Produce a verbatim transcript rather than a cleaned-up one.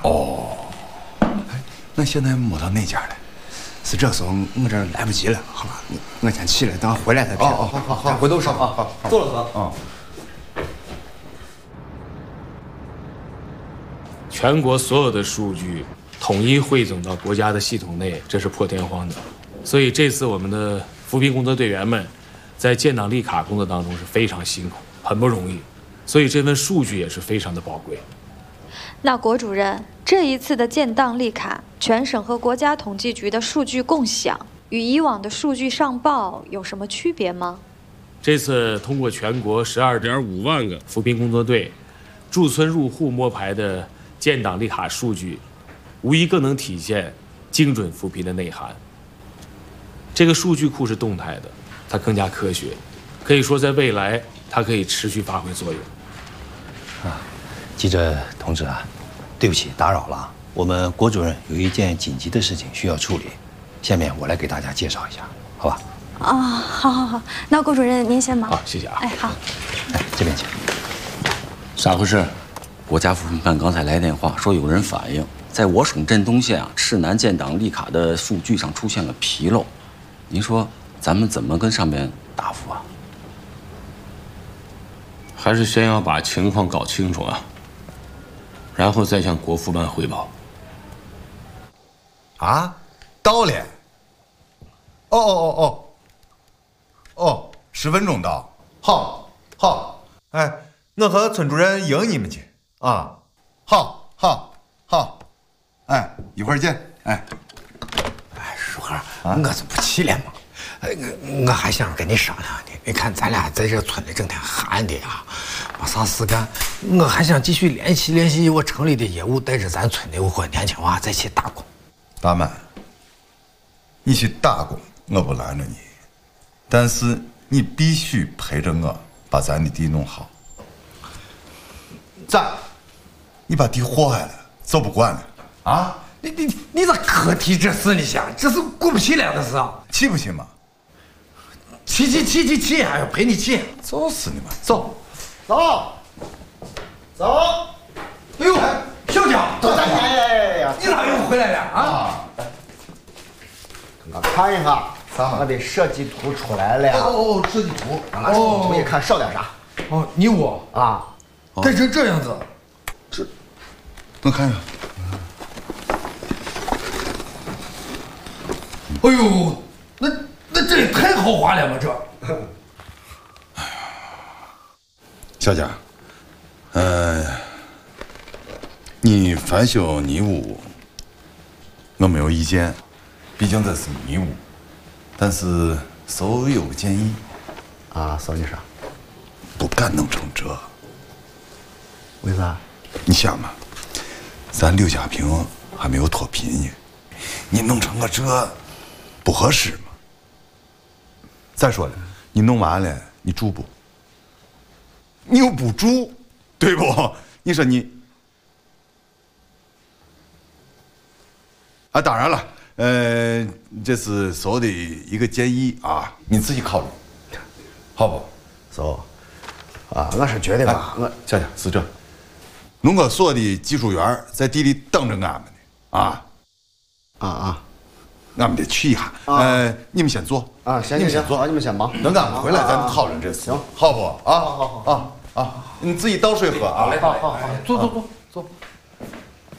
哦，哎，那现在摸到哪家了？是这时候我这来不及了，好吧，我先起来，等回来再骗。 哦，好好好，回头说啊，好，坐了坐。 啊。 全国所有的数据统一汇总到国家的系统内，这是破天荒的。所以这次我们的扶贫工作队员们在建档立卡工作当中是非常辛苦，很不容易。所以这份数据也是非常的宝贵。 那国主任，这一次的建档立卡，全省和国家统计局的数据共享，与以往的数据上报有什么区别吗？ 这次通过全国十二点五万个扶贫工作队驻村入户摸排的建档立卡数据，无疑更能体现精准扶贫的内涵。这个数据库是动态的，它更加科学，可以说在未来它可以持续发挥作用。 啊，记者同志啊，对不起打扰了，我们郭主任有一件紧急的事情需要处理，下面我来给大家介绍一下，好吧？ 啊，好好好，那郭主任您先忙。 好，谢谢啊。 哎，好。 哎，这边请。 咋回事？国家扶贫办刚才来电话说有人反映，在我省镇东县啊市南建档立卡的数据上出现了纰漏，您说咱们怎么跟上面答复啊？ 还是先要把情况搞清楚啊，然后再向国扶办汇报。 啊，到了。哦哦哦哦。哦，十分钟到。 好，好，哎，我和村主任迎你们去啊。好，好，好， 哎，一会儿见。哎， 哎，叔孩，我这不去了吗？我我还想跟你商量呢。你看咱俩在这村里整天闲的呀，没啥事干。我还想继续联系联系我城里的业务，带着咱村的我年轻娃再去打工。 大满，你去打工我不拦着你，但是你必须陪着我把咱的地弄好。咋？你把地祸害了，走不惯了啊？ 你你你咋可提这事呢？想这是过不去了的事啊！ 气不气嘛？ 气气气气气，还要陪你气。 就是你嘛，走， 走，走。 哎呦，小佳， 哎呀， 你咋又回来了啊？ 我看一下，我的设计图出来了。 哦哦，设计图。 俺手图一看少点啥？ 哦，你我啊， 改成这样子。 这，我看看。 哎呦，那那这也太豪华了吧这！ 哎呀，小佳，呃，你翻修你屋，我没有意见，毕竟这是你屋。但是稍微有个建议。 啊，说你啥？ 不敢弄成这。 为啥？ 你想嘛，咱刘家坪还没有脱贫呢，你弄成个这。不合适嘛？再说了，你弄完了，你住不？你又不住，对不？你说你……啊，当然了，呃，这是所的一个建议啊，你自己考虑，好不？ 走。啊，我是觉得吧，我小佳是这，农科所的技术员在地里等着俺们呢，啊， 啊啊。 俺们得去一下，呃，你们先坐啊，行行行，好，你们先忙， 等俺们回来咱们讨论这事，行，好不？啊， 好好好啊啊，你自己倒水喝啊， 好好好，坐坐坐。